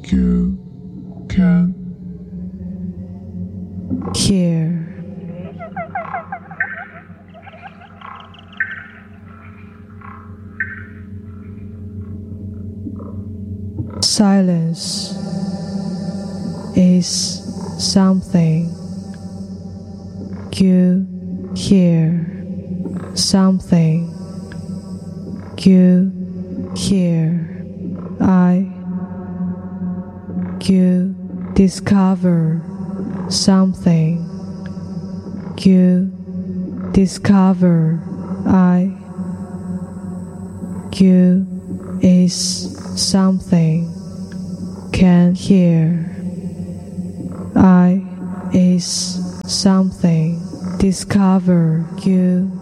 You can hear. Silence is something you hear, something you hear. You discover something you discover. You is something can hear. I is something discover. You